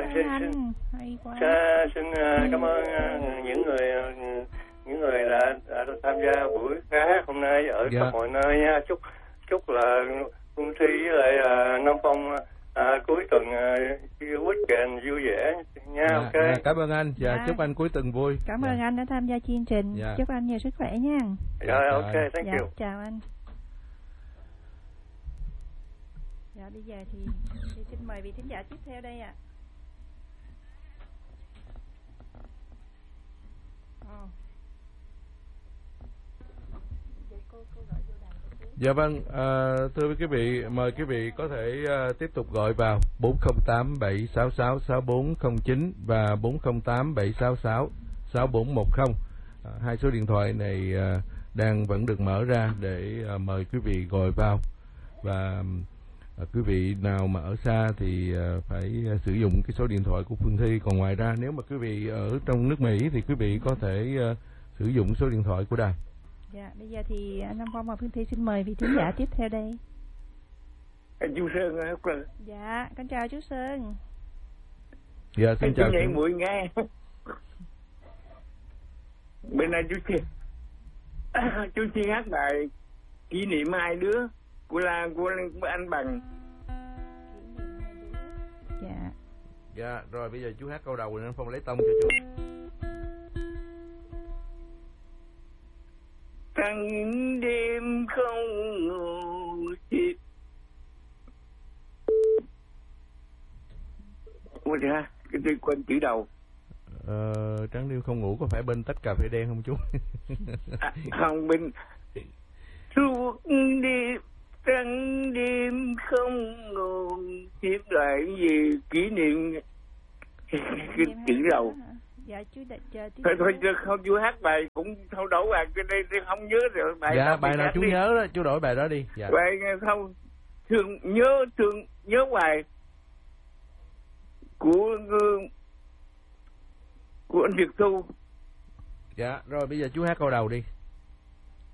Hay quá. Xin cảm ơn những người đã tham gia buổi ca hát hôm nay ở khắp mọi nơi nha. Chúc là Phương Thi với lại Nam Phong cuối tuần weekend vui vẻ nha. Ok. Cảm ơn anh. Chúc anh cuối tuần vui. Cảm ơn anh đã tham gia chương trình. Chúc anh nhiều sức khỏe nha. Rồi, ok, thank you. Chào anh. Dạ, bây giờ thì xin mời vị thính giả tiếp theo đây ạ. Dạ vâng, thưa quý vị, mời quý vị có thể tiếp tục gọi vào 408 766 6409 và 408 766 6410. Hai số điện thoại này vẫn được mở ra để mời quý vị gọi vào. Và quý vị nào mà ở xa thì phải sử dụng cái số điện thoại của Phương Thi. Còn ngoài ra nếu mà quý vị ở trong nước Mỹ thì quý vị có thể sử dụng số điện thoại của đài. Dạ, bây giờ thì Nam Phong và Phương Thi xin mời vị thính giả tiếp theo đây. Chú Sơn hả? Dạ, con chào chú Sơn. Dạ, xin chào chú. Mũi nghe. Bên này chú xin hát bài kỷ niệm hai đứa của anh Bằng. Dạ. Dạ, rồi bây giờ chú hát câu đầu rồi nên Phong lấy tông cho chú. Trăng đêm không ngủ chít. Ủa thì ha, cái tôi quên chữ đầu. Trăng đêm không ngủ có phải bên tách cà phê đen không chú? Không, bên suốt đêm trăng đêm không ngủ chít lại gì kỷ niệm cái chữ đầu. Dạ chú đặt chờ tiếp. Thôi không chú hát bài cũng thâu đấu à, cái đây không nhớ rồi bài. Dạ bài nào chú đi. Nhớ đó, chú đổi bài đó đi. Dạ. Bài không thường nhớ bài của anh Việt Thu. Dạ rồi bây giờ chú hát câu đầu đi.